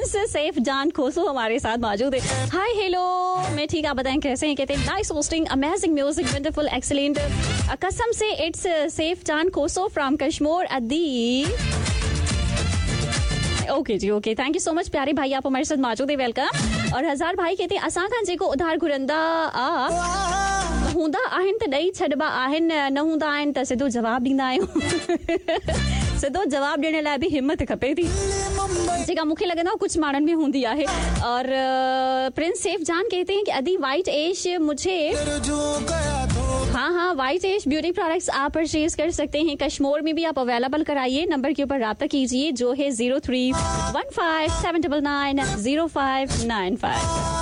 Prince Saif जान खोसो हमारे साथ मौजूद है। हाय हेलो, मैं ठीक, आप बताएं कैसे हैं? कहते हैं nice hosting, amazing music, wonderful, excellent, कसम से इट्स सैफ जान खोसो फ्रॉम कश्मीर अदी। Okay ji, okay, thank you so much प्यारे भाई, आप हमारे साथ मौजूद है, वेलकम। और हजार भाई कहते हैं असां खां जेको उधार घुरंदा हूंदा आहिनि त ॾेई छॾिबा आहिनि, न हूंदा आहिनि त सिधो जवाब ॾींदा आहियूं। सिधो जवाब ॾियण लाइ बि हिम्मत खपे थी, जेका मूंखे लॻंदो आहे कुझु माण्हुनि में हूंदी आहे। और प्रिंस सैफ जान कहते हैं कि अदी वाइट एश मुझे, हाँ, वाइट एश ब्यूटी प्रोडक्ट्स आप परचेज कर सकते हैं, कश्मीर में भी आप अवेलेबल कराइए। नंबर के ऊपर राब्ता कीजिए जो है 0315799095।